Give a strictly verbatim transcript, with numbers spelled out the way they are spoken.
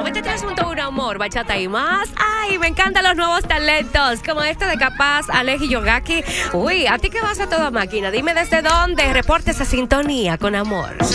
Este es asunto un amor, bachata y más. Ay, me encantan los nuevos talentos, como este de Capaz, Alex y Yogaki. Uy, ¿a ti qué vas a toda máquina? Dime desde dónde. Reporte esa sintonía con amor.